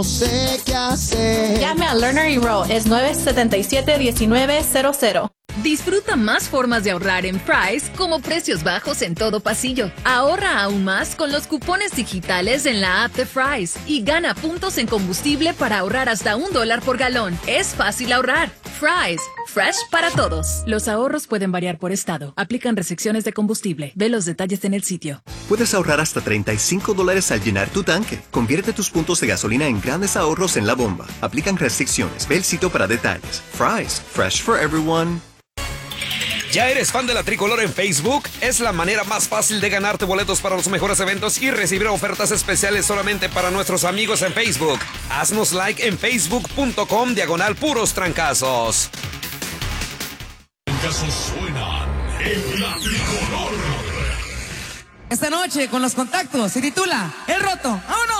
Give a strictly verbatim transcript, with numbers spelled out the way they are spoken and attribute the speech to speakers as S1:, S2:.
S1: No sé qué hacer.
S2: Llame a Lerner y Rowe, es nueve siete siete, uno nueve cero cero.
S3: Disfruta más formas de ahorrar en Fry's, como precios bajos en todo pasillo. Ahorra aún más con los cupones digitales en la app de Fry's y gana puntos en combustible para ahorrar hasta un dólar por galón. Es fácil ahorrar. Fry's, fresh para todos. Los ahorros pueden variar por estado. Aplican restricciones de combustible. Ve los detalles en el sitio.
S4: Puedes ahorrar hasta treinta y cinco dólares al llenar tu tanque. Convierte tus puntos de gasolina en grandes ahorros en la bomba. Aplican restricciones. Ve el sitio para detalles. Fry's, fresh for everyone.
S5: ¿Ya eres fan de la Tricolor en Facebook? Es la manera más fácil de ganarte boletos para los mejores eventos y recibir ofertas especiales solamente para nuestros amigos en Facebook. Haznos like en facebook.com diagonal puros trancazos.
S6: Trancazos suenan en la Tricolor.
S7: Esta noche con los contactos se titula El Roto. ¡Vámonos!